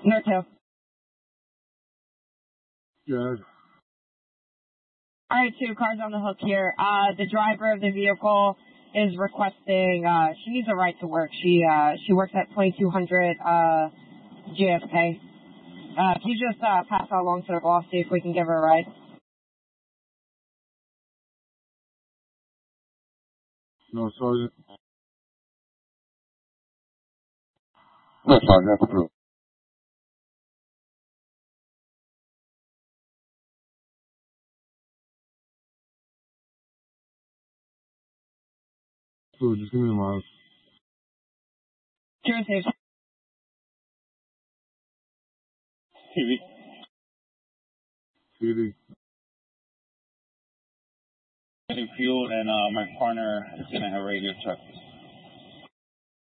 North Hill. Good. All right, 2 cars on the hook here. The driver of the vehicle is requesting, she needs a ride to work. She works at 2200 JFK. Can you just pass that along to the boss, see if we can give her a ride? No, Sergeant. No, Sergeant, that's approved. So just give me the miles. Cheers, Dave. TV. CD. Getting fuel, and my partner is going to have radio check.